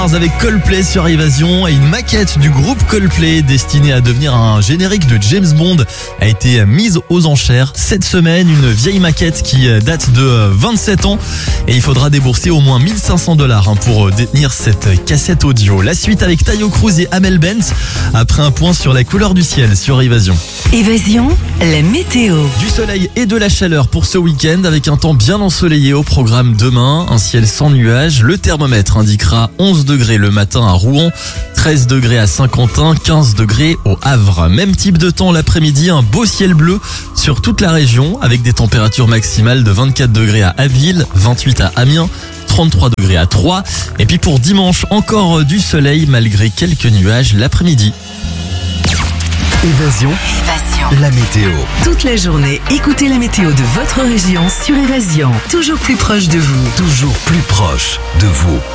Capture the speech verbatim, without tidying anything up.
Avec Coldplay sur Évasion et une maquette du groupe Coldplay destinée à devenir un générique de James Bond a été mise aux enchères cette semaine. Une vieille maquette qui date de vingt-sept ans et il faudra débourser au moins mille cinq cents dollars pour détenir cette cassette audio. La suite avec Taio Cruz et Amel Bent après un point sur la couleur du ciel sur Évasion. Évasion, la météo. Du soleil et de la chaleur pour ce week-end avec un temps bien ensoleillé au programme demain. Un ciel sans nuages. Le thermomètre indiquera onze degrés le matin à Rouen, treize degrés à Saint-Quentin, quinze degrés au Havre. Même type de temps l'après-midi, un beau ciel bleu sur toute la région avec des températures maximales de vingt-quatre degrés à Abbeville, vingt-huit à Amiens, trente-trois degrés à Troyes. Et puis pour dimanche, encore du soleil malgré quelques nuages l'après-midi. Évasion, Évasion. la météo. Toute la journée, écoutez la météo de votre région sur Évasion. Toujours plus proche de vous. Toujours plus proche de vous.